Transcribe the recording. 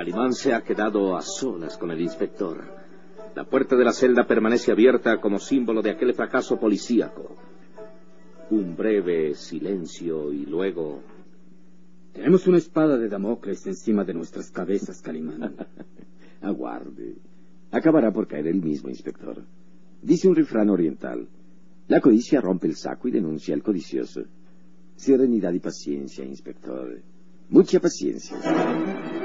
Calimán se ha quedado a solas con el inspector. La puerta de la celda permanece abierta como símbolo de aquel fracaso policíaco. Un breve silencio y luego... Tenemos una espada de Damocles encima de nuestras cabezas, Calimán. Aguarde. Acabará por caer el mismo, inspector. Dice un refrán oriental: la codicia rompe el saco y denuncia al codicioso. Serenidad y paciencia, inspector. Mucha paciencia.